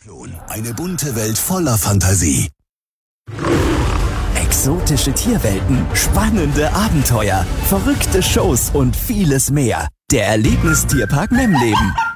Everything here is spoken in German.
Eine bunte Welt voller Fantasie. Exotische Tierwelten, spannende Abenteuer, verrückte Shows und vieles mehr. Der Erlebnistierpark Memleben.